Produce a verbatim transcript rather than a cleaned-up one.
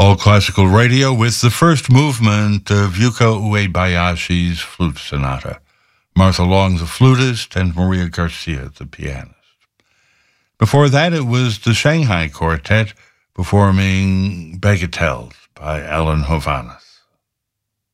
All Classical Radio with the first movement of Yuko Uebayashi's Flute Sonata. Martha Long, the flutist, and Maria Garcia, the pianist. Before that, it was the Shanghai Quartet performing Bagatelles by Alan Hovhaness.